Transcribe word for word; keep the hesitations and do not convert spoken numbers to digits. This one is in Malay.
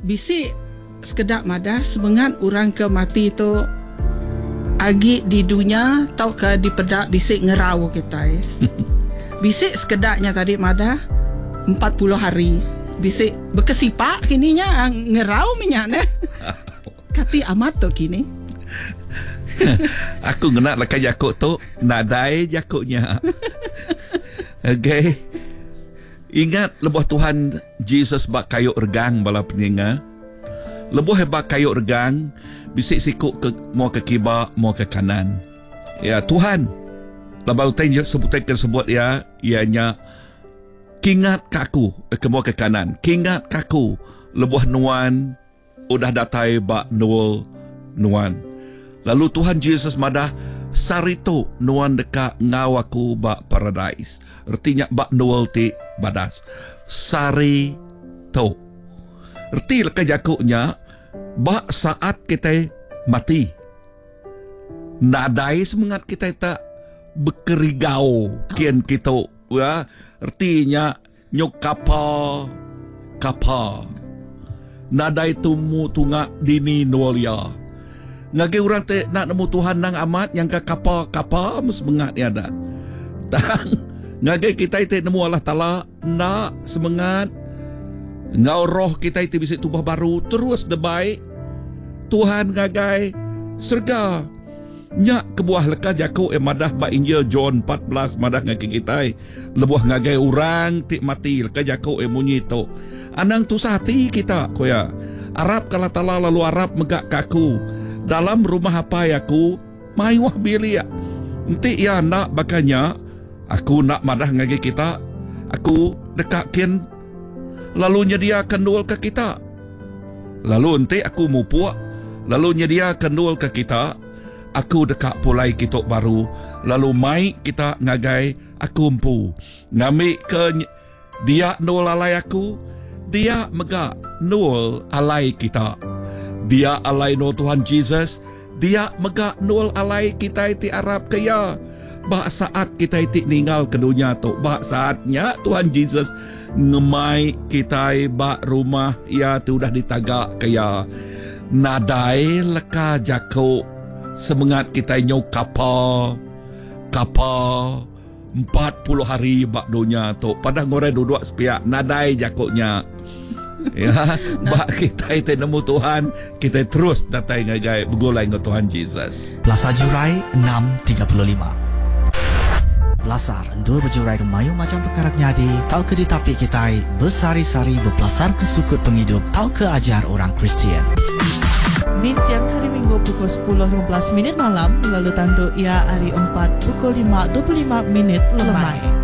bisik sekedap madah sebengat orang ke mati tu agi di dunia tau ke di pedak bisik ngerau kita. Bisik sekedaknya tadi madah empat puluh hari. Bisik berkesipak kininya ngerau minyak ne. Kati amat tu kini. Aku ngenak lekat jakuk tu nadai jakuknya. Okay. Ingat lebuh Tuhan Jesus bak kayuk regang bala peninga. Lebuh hebak kayuk regang bisik sikuk ke mau ke kibak mau ke kanan. Ya Tuhan labau ten sebutan sebut ya ianya kingat kaku ke mau ke kanan. Kingat kaku lebuh nuan udah datai bak nul nuan. Lalu Tuhan Yesus madah sarito nuan dekat ngawaku bak paradise. Artinya bak nul ti badas. Sarito. Erti lekat jakuknya bak saat kita mati. Nadai semangat kita tak berkerigau kian kita. Ya, artinya nyok kapa kapa. Nadai tumu tunga dini nualia. Ngage orang te nak nemu Tuhan nang amat yang ke kapa-kapa semangat ni ada. Tang ngage kita te nemu Allah Taala nak semangat. Ngau roh kita itu bisa tubah baru terus debai. Tuhan ngagai serga nyak kebuah leka jakuk eh madah ba Injil John empat belas madah ngage kita lebuh ngagai orang tik mati leka jakuk eh munyi tu. Anang tu hati kita koya. Arab kala Taala lalu Arab megak kaku. Dalam rumah apa aku mai wah bilia. Nanti ya nak bakanya aku nak madah ngagi kita. Aku dekakin lalu nyediakan dual ke kita. Lalu nanti aku mupuak lalu nyediakan dual ke kita. Aku dekat pulai kitok baru. Lalu mai kita ngagai aku empu. Ngambil ke dia nul alai aku. Dia megak nul alai kita. Dia alai no Tuhan Jesus. Dia megak nul alai kita iti Arab kaya. Bak saat kita iti ninggal ke dunia tu. Bak saatnya Tuhan Jesus ngemai kita bak rumah ya tu dah ditagak kaya. Nadai leka jakuk semangat kita nyok kapa kapa empat puluh hari bak dunia tu. Pada ngore duduk sepiak nadai jakuknya. Ya, bak kita itu nemu Tuhan, kita terus datai ngagai begulai dengan Tuhan Jesus. Plaza Jurai enam tiga puluh lima. Belasar endur berjurai ke mayu macam perkara nyadi. Tau ke ditapi kita bersari-sari berpelasar ke sukut penghidup. Tau ke ajar orang Kristian. Bintang hari Minggu pukul sepuluh lima belas minit malam. Lalu tandu ia hari empat pukul lima dua puluh lima minit lemai.